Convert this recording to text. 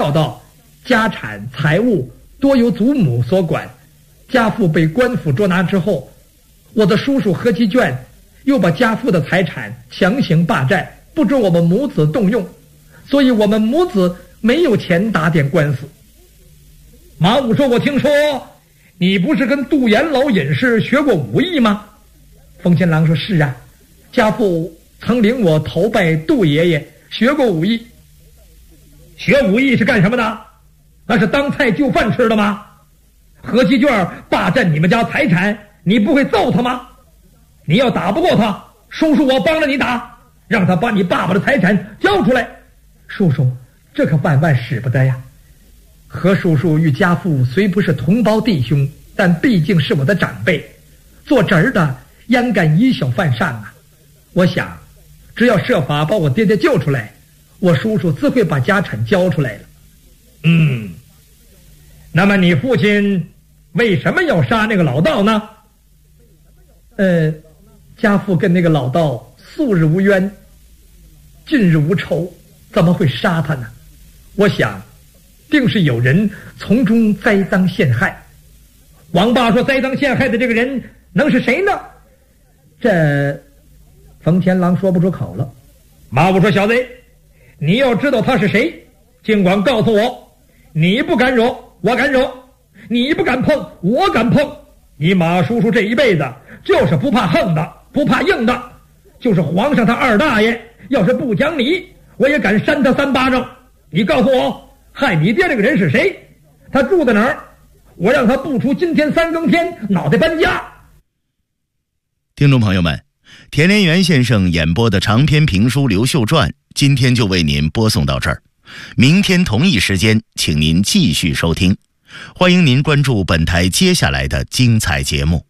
料到家产财物多由祖母所管，家父被官府捉拿之后，我的叔叔何其卷又把家父的财产强行霸占，不准我们母子动用，所以我们母子没有钱打点官司。马武说，我听说你不是跟杜岩老隐士学过武艺吗？冯乾郎说，是啊，家父曾领我投拜杜爷爷，学过武艺。学武艺是干什么的？那是当菜就饭吃的吗？何其卷霸占你们家财产，你不会揍他吗？你要打不过他，叔叔我帮着你打，让他把你爸爸的财产交出来。叔叔，这可万万使不得呀！何叔叔与家父虽不是同胞弟兄，但毕竟是我的长辈，做侄儿的焉敢以小犯上啊！我想，只要设法把我爹爹救出来，我叔叔自会把家产交出来了。那么你父亲为什么要杀那个老道呢？家父跟那个老道素日无冤，近日无仇，怎么会杀他呢？我想定是有人从中栽赃陷害。王八说，栽赃陷害的这个人能是谁呢？这冯乾郎说不出口了。马武说，小子，你要知道他是谁，尽管告诉我，你不敢惹我敢惹，你不敢碰我敢碰。你马叔叔这一辈子就是不怕横的，不怕硬的，就是皇上他二大爷要是不讲理，我也敢扇他3巴掌。你告诉我，害你爹这个人是谁？他住在哪儿？我让他不出今天3更天，脑袋搬家。 听众朋友们，田连元先生演播的长篇评书《刘秀传》今天就为您播送到这儿，明天同一时间请您继续收听，欢迎您关注本台接下来的精彩节目。